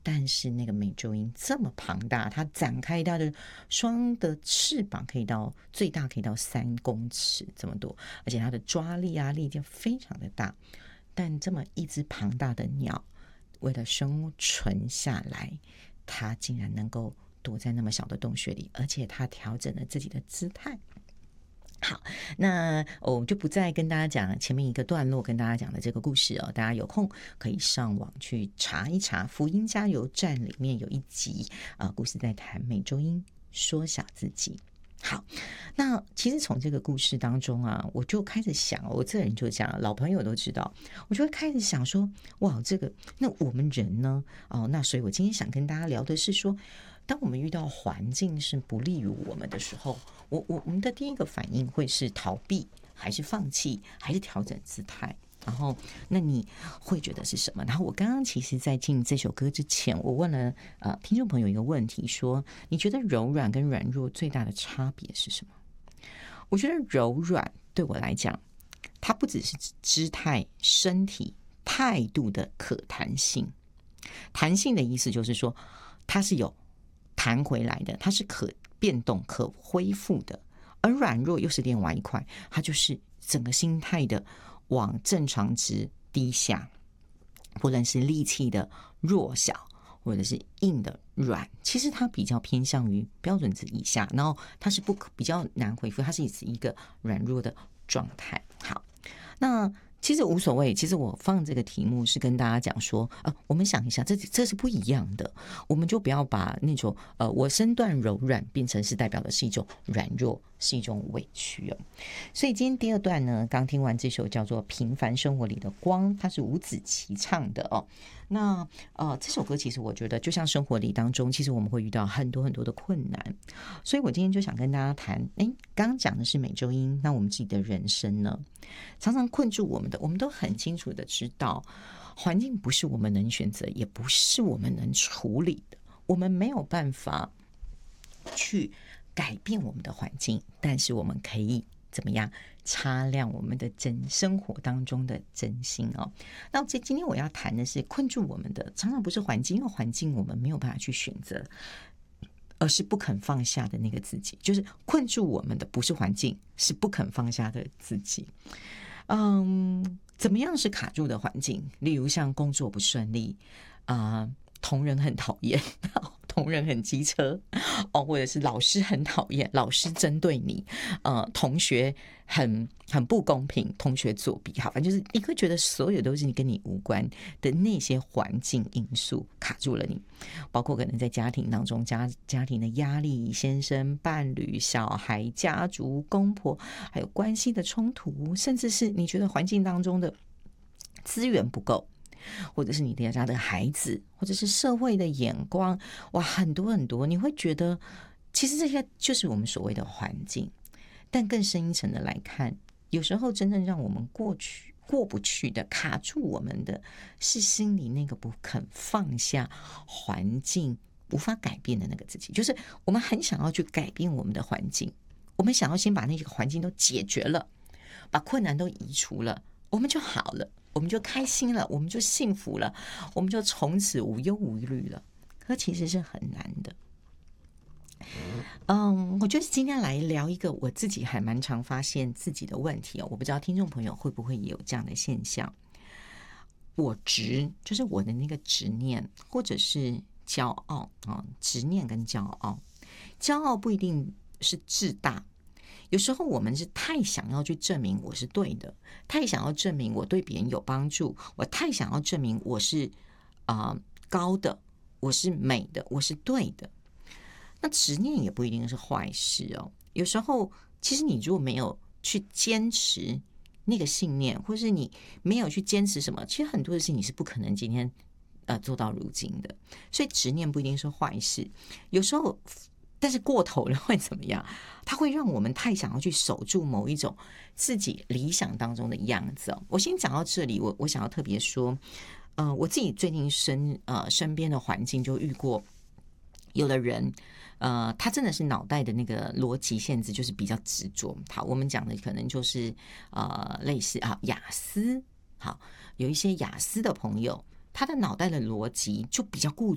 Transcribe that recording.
但是那个美洲鹰这么庞大，它展开它的双的翅膀最大可以到3公尺这么多，而且它的抓力啊力就非常的大。但这么一只庞大的鸟，为了生存下来，它竟然能够躲在那么小的洞穴里，而且它调整了自己的姿态。好，那我就不再跟大家讲前面一个段落跟大家讲的这个故事哦，大家有空可以上网去查一查。福音加油站里面有一集故事在谈美洲鹰缩小自己。好，那其实从这个故事当中啊，我就开始想，我这人就这样，老朋友都知道，我就会开始想说，哇，那我们人呢？那所以我今天想跟大家聊的是说，当我们遇到环境是不利于我们的时候，我们的第一个反应会是逃避，还是放弃，还是调整姿态？然后，那你会觉得是什么？然后我刚刚其实，在进这首歌之前，我问了听众朋友一个问题，说你觉得柔软跟软弱最大的差别是什么？我觉得柔软对我来讲，它不只是姿态、身体、态度的可弹性。弹性的意思就是说，它是有弹回来的，它是可变动、可恢复的。而软弱又是另外一块，它就是整个心态的往正常值低下，不论是力气的弱小，或者是硬的软，其实它比较偏向于标准值以下，然后它是比较难恢复，它是一个软弱的状态。好，那其实无所谓，其实我放这个题目是跟大家讲说，我们想一下，这是不一样的，我们就不要把那种我身段柔软变成是代表的是一种软弱，是一种委屈哦。所以今天第二段呢，刚听完这首叫做《平凡生活里的光》，它是吴子琪唱的哦。那这首歌其实我觉得就像生活里当中，其实我们会遇到很多很多的困难，所以我今天就想跟大家谈，刚刚讲的是美洲鹰，那我们自己的人生呢，常常困住我们的，我们都很清楚的知道，环境不是我们能选择，也不是我们能处理的，我们没有办法去改变我们的环境，但是我们可以怎么样擦亮我们的生活当中的真心哦。那今天我要谈的是困住我们的，常常不是环境，因为环境我们没有办法去选择，而是不肯放下的那个自己。就是困住我们的不是环境，是不肯放下的自己。怎么样是卡住的环境？例如像工作不顺利同仁很讨厌，同仁很机车或者是老师很讨厌，老师针对你，同学很不公平，同学作弊，好，反正就是你会觉得所有都是跟你无关的那些环境因素卡住了你，包括可能在家庭当中，家庭的压力，先生、伴侣、小孩、家族、公婆，还有关系的冲突，甚至是你觉得环境当中的资源不够，或者是你家的孩子，或者是社会的眼光，哇，很多很多，你会觉得其实这些就是我们所谓的环境。但更深一层的来看，有时候真正让我们过不去的，卡住我们的是心里那个不肯放下环境无法改变的那个自己。就是我们很想要去改变我们的环境，我们想要先把那个环境都解决了，把困难都移除了，我们就好了，我们就开心了，我们就幸福了，我们就从此无忧无虑了。可其实是很难的。我觉得今天来聊一个我自己还蛮常发现自己的问题哦，我不知道听众朋友会不会也有这样的现象。就是我的那个执念，或者是骄傲执念跟骄傲，骄傲不一定是自大。有时候我们是太想要去证明我是对的，太想要证明我对别人有帮助，我太想要证明我是高的，我是美的，我是对的。那执念也不一定是坏事哦。有时候其实你如果没有去坚持那个信念，或是你没有去坚持什么，其实很多的事情你是不可能今天做到如今的。所以执念不一定是坏事，有时候但是过头了会怎么样？它会让我们太想要去守住某一种自己理想当中的样子哦。我先讲到这里，我想要特别说，我自己最近身边的环境就遇过，有的人他真的是脑袋的那个逻辑限制就是比较执着。好，我们讲的可能就是类似雅思。好，有一些雅思的朋友，他的脑袋的逻辑就比较固